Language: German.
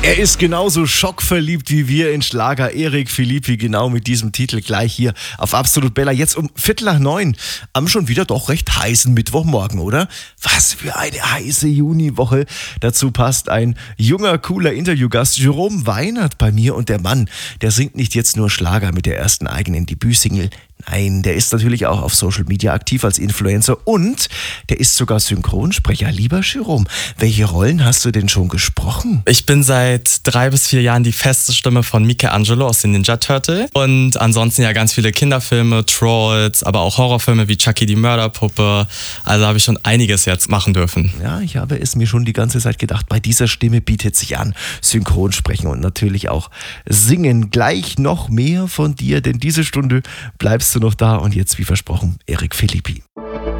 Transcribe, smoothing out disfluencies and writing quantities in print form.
Er ist genauso schockverliebt wie wir in Schlager. Erik Philippi, genau mit diesem Titel gleich hier auf Absolut Bella. Jetzt um 8:45 am schon wieder doch recht heißen Mittwochmorgen, oder? Was für eine heiße Juniwoche. Dazu passt ein junger, cooler Interviewgast, Jerome Weinert, bei mir. Und der Mann, der singt nicht jetzt nur Schlager mit der ersten eigenen Debütsingle. Nein, der ist natürlich auch auf Social Media aktiv als Influencer und der ist sogar Synchronsprecher. Lieber Jerome, welche Rollen hast du denn schon gesprochen? Ich bin seit 3 bis 4 Jahren die feste Stimme von Michelangelo aus den Ninja Turtle und ansonsten ja ganz viele Kinderfilme, Trolls, aber auch Horrorfilme wie Chucky die Mörderpuppe. Also habe ich schon einiges jetzt machen dürfen. Ja, ich habe es mir schon die ganze Zeit gedacht, bei dieser Stimme bietet sich an, Synchronsprechen und natürlich auch singen. Gleich noch mehr von dir, denn diese Stunde bleibst du noch da und jetzt wie versprochen, Erik Philippi.